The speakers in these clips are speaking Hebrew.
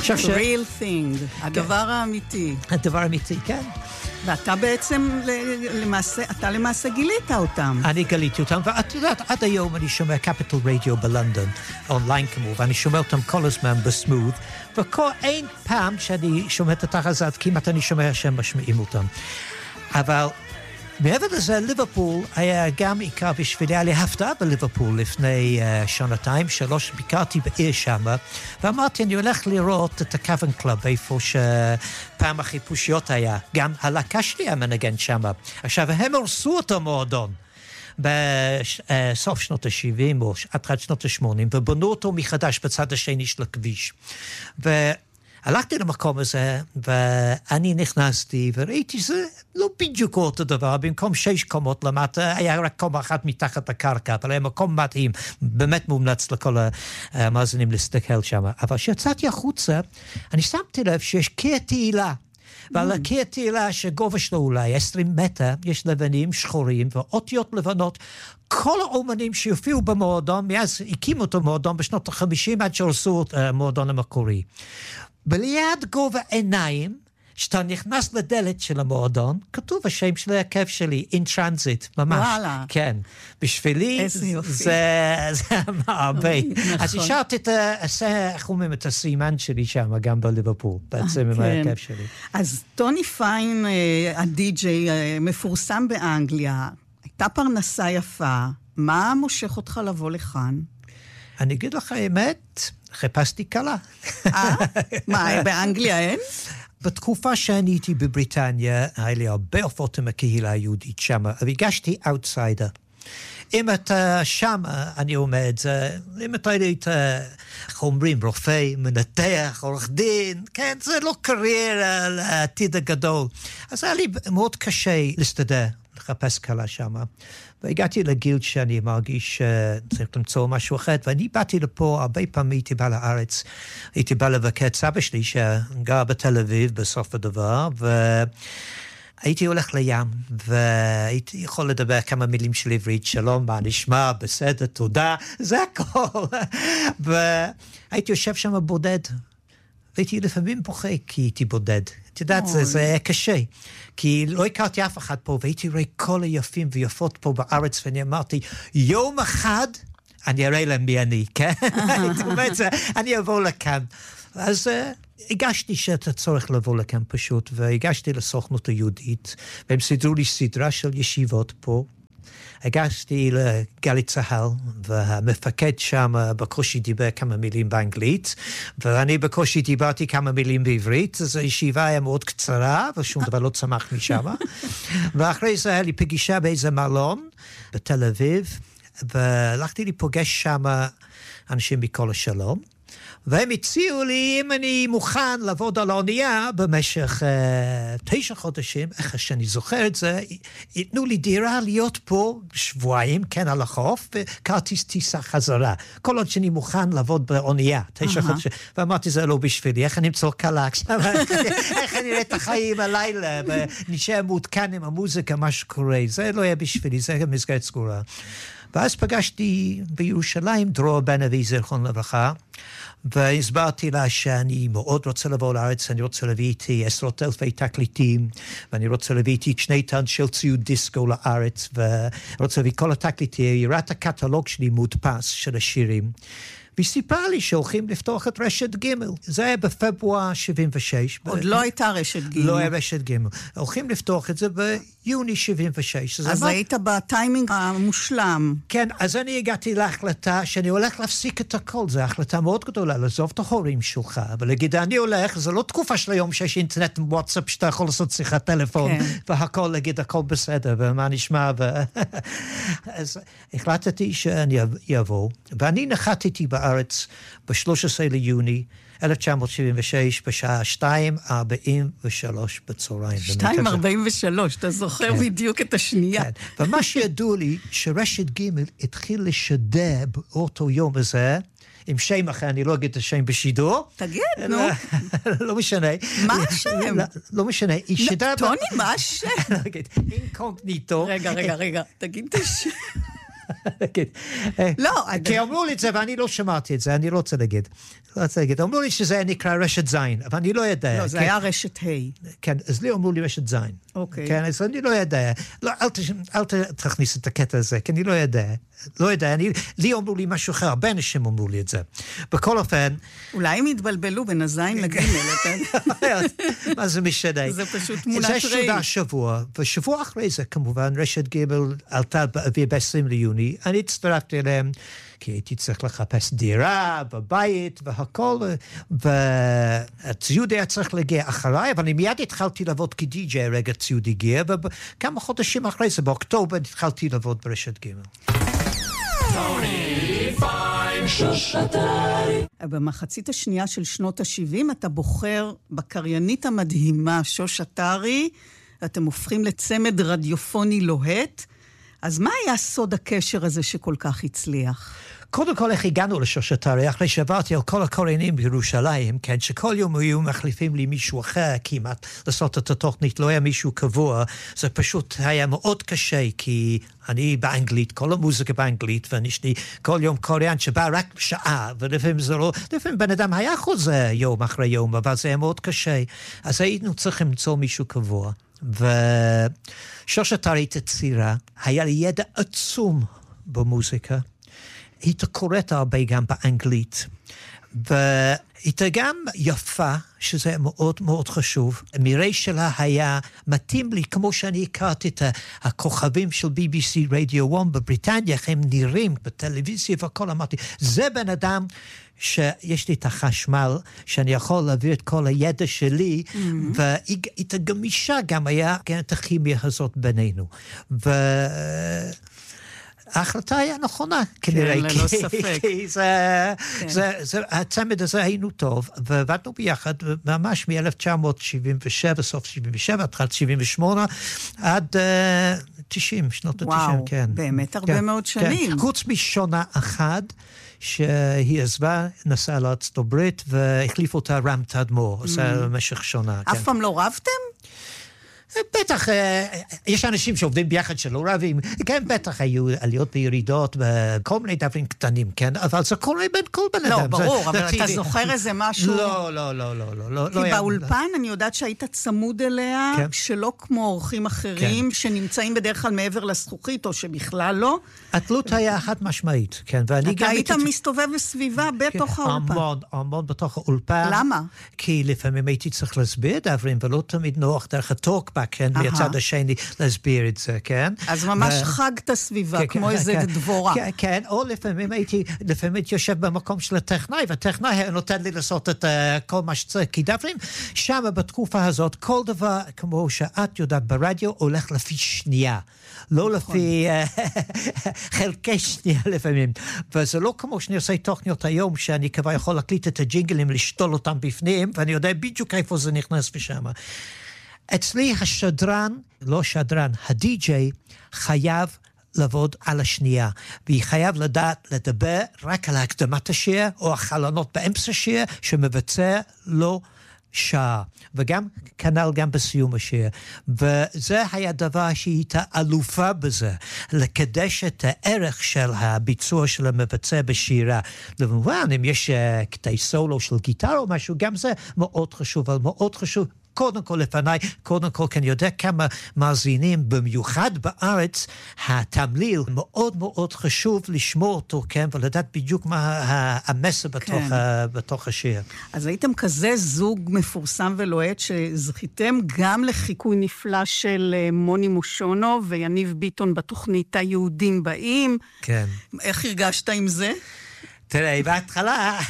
real thing, הדבר האמיתי. הדבר האמיתי, כן. ואתה בעצם, למעשה גילית אותם. אני גיליתי אותם, ואת יודעת, עד היום אני שומע קפיטל רדיו בלונדון, אונליין כמובן, ואני שומע אותם כל הזמן בסמוד, אין פעם שאני שומע את התחזת, כמעט אני שומע שהם משמיעים אותם. אבל מעבר לזה, ליברפול היה גם עיקר בשבילי, היה לי הפתעה בליברפול לפני שנתיים, 3, ביקרתי בעיר שם, ואמרתי, אני הולך לראות את הקוון קלאב, איפה שפעם החיפושיות היה, גם הלהקה שלי היה מנגן שם. עכשיו, הם הרסו אותו מועדון, בסוף שנות ה-70 או עד שנות ה-80, ובנו אותו מחדש בצד השני של הכביש. הלכתי למקום הזה, ואני נכנסתי, וראיתי שזה לא בדיוק אותו דבר, במקום 6 קומות למטה, היה רק קומה אחת מתחת לקרקע, אבל היה מקום מדהים, באמת מומלץ לכל המאזינים להסתכל שם. אבל כשיצאתי החוצה, אני שמתי לב שיש קיר תהילה, ועל הקיר תהילה שגובה שלו אולי 20 מטר, יש לבנים שחורים ואותיות לבנות, כל האומנים שיופיעו במועדון, מאז הקימו את המועדון בשנות ה-50 עד שהרסו את המועדון המקורי. בליד גובה עיניים, שאתה נכנס לדלת של המועדון, כתוב השם של ההרכב שלי, In Transit, ממש. וואלה. כן. בשבילי, זה הרבה. אז השארתי את הסימן שלי שם, גם בליברפול, בעצם עם ההרכב שלי. אז טוני פיין, הדי-ג'יי, מפורסם באנגליה, הייתה פרנסה יפה, מה מושך אותך לבוא לכאן? אני אגיד לך האמת, חיפשתי קלה. מה, באנגליה אין? בתקופה שאני הייתי בבריטניה, היה לי הרבה הופעות עם הקהילה היהודית שם, והגשתי אאוטסיידר. אם אתה שם, אני אומר את זה, אם אתה היית, איך אומרים, רופא, מנתח, עורך דין, כן, זה לא קריירה לעתיד הגדול. אז היה לי מאוד קשה להסתדר, לחפש קלה שם. והגעתי לגיל שאני מרגיש שצריך למצוא משהו אחר, ואני באתי לפה, הרבה פעמים הייתי בא לארץ, הייתי בא לבקר את סבא שלי שגר בתל אביב בסוף הדבר, והייתי הולך לים, והייתי יכול לדבר כמה מילים של עברית, שלום, מה נשמע, בסדר, תודה, זה הכל. והייתי יושב שם בודד, והייתי לפעמים בוכה כי הייתי בודד. את יודעת, זה היה קשה, כי לא הכרתי אף אחד פה, והייתי רואה כל היפים ויפות פה בארץ, ואני אמרתי, יום אחד אני אראה להם מי אני, כן? אני אבוא לכאן. אז הגשתי שאת הצורך לבוא לכאן פשוט, והגשתי לסוכנות היהודית, והם סידרו לי סדרה של ישיבות פה, הגשתי לגלי צהל, והמפקד שם בקושי דיבר כמה מילים באנגלית, ואני בקושי דיברתי כמה מילים בעברית, אז הישיבה היה מאוד קצרה, ושום דבר לא צמח משם. ואחרי זה היה לי פגישה באיזה מלון בתל אביב, והלכתי לפוגש שם אנשים מכל השלום, והם הציעו לי אם אני מוכן לעבוד על האונייה במשך 9 חודשים, איך שאני זוכר את זה, ייתנו לי דירה להיות פה שבועיים, כן, על החוף, וכרטיס טיסה חזרה. כל עוד שאני מוכן לעבוד באונייה, 9 חודשים. ואמרתי, זה לא בשבילי, איך אני אמצוא קלה עכשיו, איך אני אראה את החיים הלילה, ונשאר מעודכן עם המוזיקה, מה שקורה, זה לא היה בשבילי, זה מסגרת סגורה. ואז פגשתי בירושלים דרור בן אבי זיכרון לברכה, והסברתי לה שאני מאוד רוצה לבוא לארץ, אני רוצה להביא איתי 10,000 תקליטים, ואני רוצה להביא איתי 2 טון של ציוד דיסקו לארץ, ורוצה להביא כל התקליטים, יראת הקטלוג שלי מודפס של השירים, והיא סיפרה לי שהולכים לפתוח את רשת ג'. זה היה בפברואר 76. עוד לא הייתה רשת ג'. לא היה רשת ג'. הולכים לפתוח את זה ביוני 76. אז היית בטיימינג המושלם. כן, אז אני הגעתי להחלטה שאני הולך להפסיק את הכל. זו החלטה מאוד גדולה, לעזוב את ההורים שלך. ולהגיד, אני הולך, זה לא תקופה של היום שיש אינטרנט וואטסאפ שאתה יכול לעשות שיחת טלפון, והכל, להגיד, הכל בסדר, ומה נשמע. אז החלטתי שאני אבוא, ואני נחתתי בארץ ב-13 ליוני 1976, בשעה 2:43 בצהריים. 2:43, אתה זוכר בדיוק את השנייה. כן, ומה שידעו לי, שרשת ג' התחיל לשדר באותו יום הזה, עם שם אחר, אני לא אגיד את השם בשידור. תגיד, נו. לא משנה. מה השם? לא משנה. טוני, מה השם? אינקוגניטו. רגע, תגיד את השם. לא, כי אמרו לי את זה, ואני לא שמעתי את זה, אני לא רוצה להגיד. אמרו לי שזה נקרא רשת זין, אבל אני לא יודע. לא, זה היה רשת ה'. כן, אז לי אמרו לי רשת זין. אוקיי. כן, אז אני לא יודע. לא, אל תכניס את הקטע הזה, כי אני לא יודע. לא יודע, לי אמרו לי משהו אחר, הרבה אנשים אמרו לי את זה. בכל אופן... אולי הם התבלבלו בין הזין לגימל, מה זה משנה? זה פשוט תמונת זה ראי. שודר שבוע, ושבוע אחרי זה, כמובן, רשת גימל עלתה באוויר ב-20 ליוני, אני הצטרפתי אליהם, כי הייתי צריך לחפש דירה, בבית, והכל, והציוד היה צריך להגיע אחריי, אבל אני מיד התחלתי לעבוד כדי-ג'יי, רגע ציוד הגיע, וכמה חודשים אחרי זה, באוקטובר, התחלתי לעבוד ברשת גימל. במחצית השנייה של שנות ה-70 אתה בוחר בקריינית המדהימה שוש עטרי, אתם הופכים לצמד רדיופוני לוהט, אז מה היה סוד הקשר הזה שכל כך הצליח? קודם כל, איך הגענו לשוש עטרי, אחרי שעברתי על כל הקוראים בירושלים, כן, שכל יום היו מחליפים לי מישהו אחר כמעט לעשות את התוכנית, לא היה מישהו קבוע, זה פשוט היה מאוד קשה, כי אני באנגלית, כל המוזיקה באנגלית, ויש לי כל יום קוריאן שבא רק שעה, ולפעמים זה לא, לפעמים בן אדם היה חוזר יום אחרי יום, אבל זה היה מאוד קשה, אז היינו צריכים למצוא מישהו קבוע, ושוש עטרי תצירה, היה לי ידע עצום במוזיקה, היית קוראת הרבה גם באנגלית, והייתה גם יפה, שזה מאוד מאוד חשוב. המירי שלה היה מתאים לי, כמו שאני הכרתי את הכוכבים של BBC Radio 1 בבריטניה, איך הם נראים בטלוויזיה וכל, אמרתי, זה בן אדם שיש לי את החשמל, שאני יכול להביא את כל הידע שלי, והייתה גמישה גם היה את הכימיה הזאת בינינו. ההחלטה היה נכונה, כנראה, ללא ספק. כי הצמד הזה היינו טוב, ועבדנו ביחד, ממש מ-1977, סוף 77, התחלת 78, עד 90, שנות ה-90, כן. וואו, באמת הרבה מאוד שנים. חוץ משונה אחת, שהיא עזבה, נסעה לארצות הברית, והחליף אותה רם תדמור, עושה במשך שונה. אף פעם לא רבתם? בטח, יש אנשים שעובדים ביחד שלא רבים, כן, בטח היו עליות וירידות, כל מיני דברים קטנים, כן, אבל זה קורה בין כל בן אדם. לא, ברור, אבל אתה זוכר איזה משהו? לא. כי באולפן אני יודעת שהיית צמוד אליה, שלא כמו אורחים אחרים, שנמצאים בדרך כלל מעבר לזכוכית, או שבכלל לא. התלות היה חד משמעית, כן, ואני אתה היית מסתובב בסביבה בתוך האולפן. המון בתוך האולפן. למה? כי לפעמים הייתי צריך להסביר דברים, ולא תמיד נוח דרך הטוק, כן, מהצד השני להסביר את זה, כן? אז ממש חגת סביבה, כמו איזה דבורה. כן, או לפעמים הייתי יושב במקום של הטכנאי, והטכנאי היה נותן לי לעשות את כל מה שצריך, כי דברים שם בתקופה הזאת, כל דבר, כמו שאת יודעת ברדיו, הולך לפי שנייה. לא לפי חלקי שנייה לפעמים. וזה לא כמו שאני עושה תוכניות היום, שאני כבר יכול להקליט את הג'ינגלים, לשתול אותם בפנים, ואני יודע בדיוק איפה זה נכנס בשם. אצלי השדרן, לא שדרן, הדי-ג'יי חייב לעבוד על השנייה, והיא חייב לדעת לדבר רק על הקדמת השיר, או החלונות באמצע השיר, שמבצע לא שעה, וגם כנ"ל גם בסיום השיר. וזה היה דבר שהייתה אלופה בזה, לקדש את הערך של הביצוע של המבצע בשירה. למובן, אם יש קטעי סולו של גיטרה או משהו, גם זה מאוד חשוב, אבל מאוד חשוב, קודם כל לפניי, קודם כל, כי אני יודע כמה מאזינים, במיוחד בארץ, התמליל מאוד מאוד חשוב לשמור אותו, כן, ולדעת בדיוק מה המסר בתוך השיר. אז הייתם כזה זוג מפורסם ולוהט, שזכיתם גם לחיקוי נפלא של מוני מושונו ויניב ביטון בתוכנית היהודים באים. כן. איך הרגשת עם זה? תראה, בהתחלה,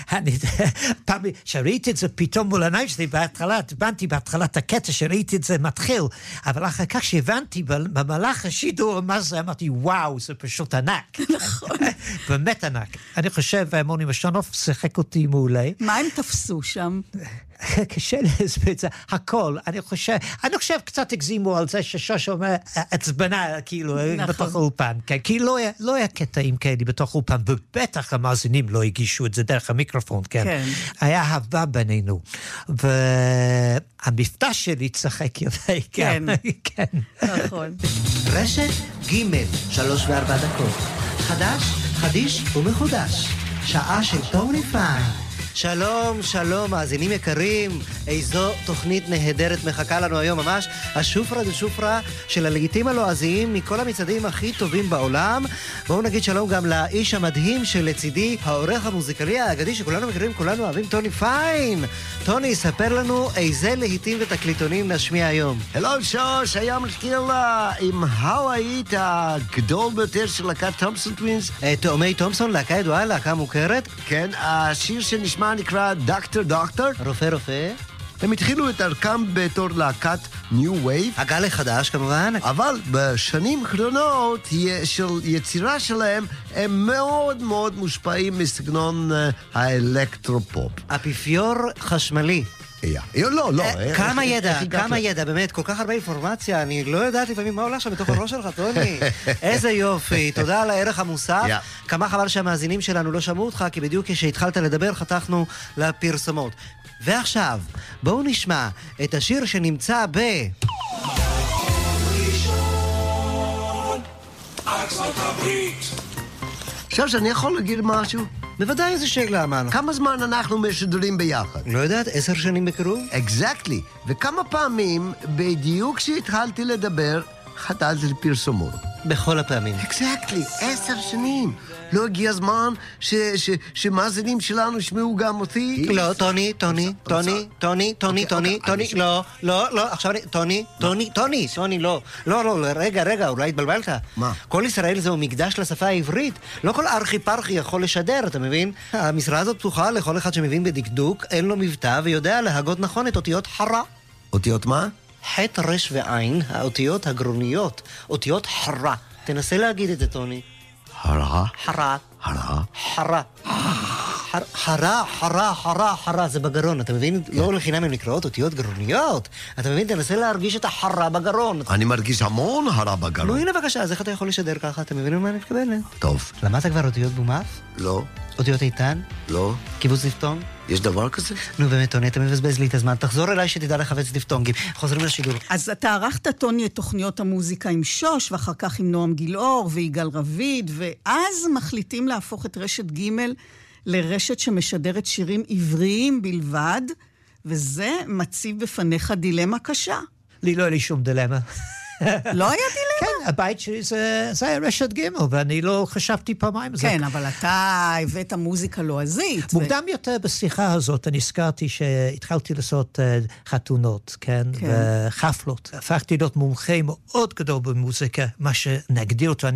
פעם שראיתי את זה פתאום מול העיניים שלי, הבנתי בהתחלה את הקטע שראיתי את זה מתחיל, אבל אחר כך שהבנתי במהלך השידור מה זה, אמרתי, וואו, זה פשוט ענק. נכון. באמת ענק. אני חושב, מוני משונוב שיחק אותי מעולה. מה הם תפסו שם? קשה להסביר את זה, הכל, אני חושב קצת הגזימו על זה ששוש אומר, עצבנה, כאילו, בתוך אולפן, כי לא היה קטעים כאלה בתוך אולפן, ובטח אמר המאזינים לא הגישו את זה דרך המיקרופון, כן. כן. היה אהבה בינינו. והמבטא שלי צחק יותר. כן. כן. נכון. רשת ג' 3 ו4 דקות. חדש, חדיש ומחודש. שעה של טוני פיין. שלום, שלום, מאזינים יקרים. איזו תוכנית נהדרת מחכה לנו היום ממש. השופרה דה שופרה של הלהיטים הלועזיים מכל המצעדים הכי טובים בעולם. בואו נגיד שלום גם לאיש המדהים שלצידי, העורך המוזיקלי האגדי שכולנו מכירים, כולנו אוהבים, טוני פיין. טוני, ספר לנו איזה להיטים ותקליטונים נשמיע היום. הלו שוש, היום נתחיל עם הוואית הגדול ביותר של להקת תומפסון טווינס. תאומי תומפסון, להקה ידועה, להקה מוכרת. כן, השיר שנשמע נקרא דוקטור דוקטור. רופא. הם התחילו את דרכם בתור להקת ניו וייב. הגל החדש כמובן. אבל בשנים האחרונות של יצירה שלהם הם מאוד מאוד מושפעים מסגנון האלקטרופופ. אפיפיור חשמלי. לא. כמה ידע, באמת, כל כך הרבה אינפורמציה, אני לא יודעת לפעמים מה הולך שם בתוך הראש שלך, טוני. איזה יופי, תודה על הערך המוסף. כמה חבל שהמאזינים שלנו לא שמעו אותך, כי בדיוק כשהתחלת לדבר חתכנו לפרסומות. ועכשיו, בואו נשמע את השיר שנמצא ב... שוש, אני יכול להגיד משהו? בוודאי איזה שאלה, מה? כמה זמן אנחנו משדרים ביחד? לא יודעת, 10 שנים בקירוב? Exactly. וכמה פעמים, בדיוק כשהתחלתי לדבר, חטאתי לפרסומות. בכל הפעמים. Exactly. 10 שנים. לא הגיע הזמן שמאזינים שלנו ישמעו גם אותי? לא, טוני, לא, עכשיו טוני, לא, רגע, אולי התבלבלת. מה? כל ישראל זהו מקדש לשפה העברית. לא כל ארכי פרחי יכול לשדר, אתה מבין? המשרה הזאת פתוחה לכל אחד שמבין בדקדוק, אין לו מבטא ויודע להגות נכון את אותיות חרה. אותיות מה? חטא רש ועין, האותיות הגרוניות, אותיות חרה. תנסה להגיד את זה, טוני. חרה, זה בגרון, אתה מבין? לא לחינם הם נקראות אותיות גרוניות. אתה מבין? תנסה להרגיש את החרה בגרון. אני מרגיש המון חרה בגרון. נו, הנה בבקשה, אז איך אתה יכול לשדר ככה? אתה מבין מה אני מתכוון? טוב. למדת כבר אותיות בומף? לא. אותיות איתן? לא. קיבוץ דפתונג? יש דבר כזה? נו באמת, טוני, אתה מבזבז לי את הזמן. תחזור אליי שתדע לחפש דפתונגים. חוזרים לשידור. אז אתה ערכת, טוני, את תוכניות המוזיקה עם שוש, ואחר כך עם נועם גילאור ויגאל רביד, ואז מחליטים להפוך את רשת ג' לרשת שמשדרת שירים עבריים בלבד, וזה מציב בפניך דילמה קשה. לי לא היה לי שום דילמה. לא היה דילמה? כן, הבית שלי זה היה רשת ג' ואני לא חשבתי פעמיים. כן, אבל אתה הבאת מוזיקה לועזית. מוקדם יותר בשיחה הזאת, אני הזכרתי שהתחלתי לעשות חתונות, כן? וחפלות. הפכתי להיות מומחה מאוד גדול במוזיקה, מה שנגדיר אותו.